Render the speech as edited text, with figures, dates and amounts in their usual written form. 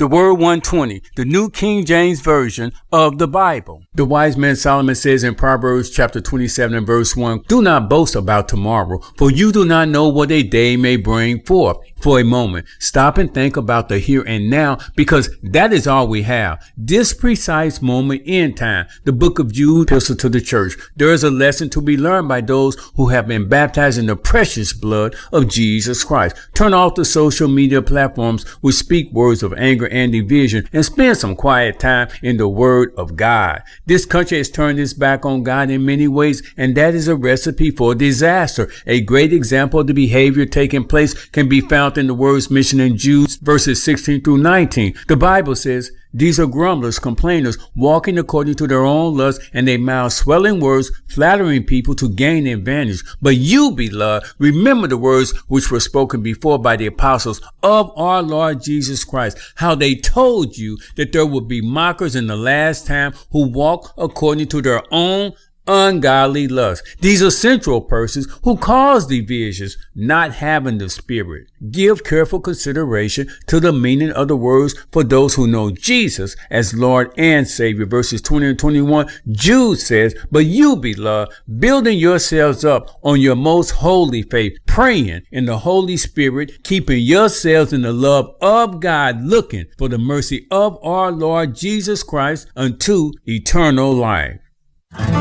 The Word 120, the New King James Version of the Bible. The wise man Solomon says in Proverbs chapter 27 and verse 1, "Do not boast about tomorrow, for you do not know what a day may bring forth." For a moment, stop and think about the here and now, because that is all we have. This precise moment in time. The book of Jude, epistle to the church. There is a lesson to be learned by those who have been baptized in the precious blood of Jesus Christ. Turn off the social media platforms which speak words of anger and division, and spend some quiet time in the Word of God. This country has turned its back on God in many ways, and that is a recipe for disaster. A great example of the behavior taking place can be found in the words mentioned in Jude verses 16 through 19. The Bible says, "These are grumblers, complainers, walking according to their own lusts, and they mouth swelling words, flattering people to gain advantage. But you, beloved, remember the words which were spoken before by the apostles of our Lord Jesus Christ, how they told you that there would be mockers in the last time who walk according to their own ungodly lust." These are central persons who cause divisions, not having the Spirit. Give careful consideration to the meaning of the words for those who know Jesus as Lord and Savior. Verses 20 and 21, Jude says, "But you, beloved, building yourselves up on your most holy faith, praying in the Holy Spirit, keeping yourselves in the love of God, looking for the mercy of our Lord Jesus Christ unto eternal life."